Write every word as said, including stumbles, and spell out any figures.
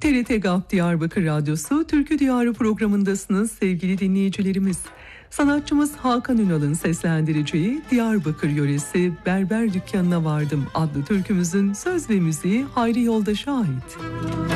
T R T GAP Diyarbakır Radyosu Türkü Diyarı programındasınız sevgili dinleyicilerimiz. Sanatçımız Hakan Ünal'ın seslendireceği Diyarbakır Yöresi Berber Dükkanına Vardım adlı türkümüzün söz ve müziği Hayri Yoldaş'a ait.